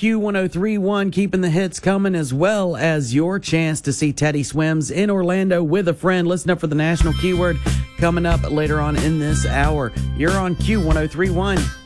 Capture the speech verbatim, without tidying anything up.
Q one oh three point one, keeping the hits coming, as well as your chance to see Teddy Swims in Orlando with a friend. Listen up for the national keyword coming up later on in this hour. You're on Q one oh three point one.